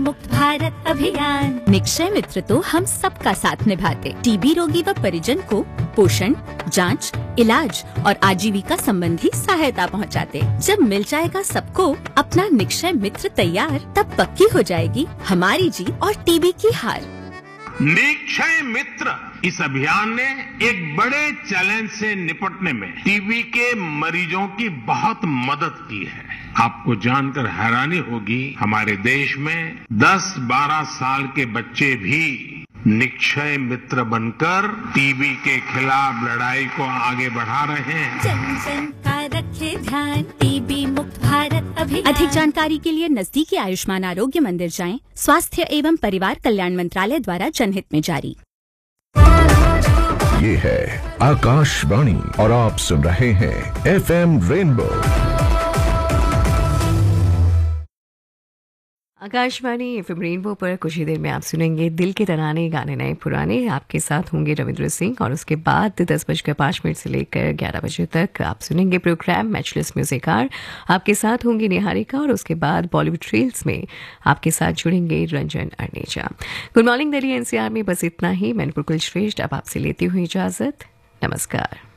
मुक्त भारत अभियान। निक्षय मित्र तो हम सबका साथ निभाते, टीबी रोगी व परिजन को पोषण, जांच, इलाज और आजीविका संबंधी सहायता पहुंचाते। जब मिल जाएगा सबको अपना निक्षय मित्र तैयार, तब पक्की हो जाएगी हमारी जीत और टीबी की हार। निक्षय मित्र इस अभियान ने एक बड़े चैलेंज से निपटने में टीबी के मरीजों की बहुत मदद की है। आपको जानकर हैरानी होगी, हमारे देश में 10-12 साल के बच्चे भी निक्षय मित्र बनकर टीबी के खिलाफ लड़ाई को आगे बढ़ा रहे हैं। जन जन का रखे ध्यान, टीबी मुक्त भारत अभियान। अधिक जानकारी के लिए नजदीकी आयुष्मान आरोग्य मंदिर जाएं। स्वास्थ्य एवं परिवार कल्याण मंत्रालय द्वारा जनहित में जारी। ये है आकाशवाणी और आप सुन रहे हैं FM rainbow. Akashvani FM rainbow पर कुछ ही देर में आप सुनेंगे दिल के तराने, गाने नए पुराने। आपके साथ होंगे रविंद्र सिंह और उसके बाद 10:05 से लेकर 11 बजे तक आप सुनेंगे प्रोग्राम मैचलेस म्यूजिक आवर। आपके साथ होंगी निहारिका और उसके बाद बॉलीवुड रील्स में आपके साथ जुड़ेंगे Ranjan अर्नेजा। Good morning Delhi NCR में बस इतना ही। मैं नुपुर कुलश्रेष्ठ अब आपसे लेती हुई इजाजत। नमस्कार।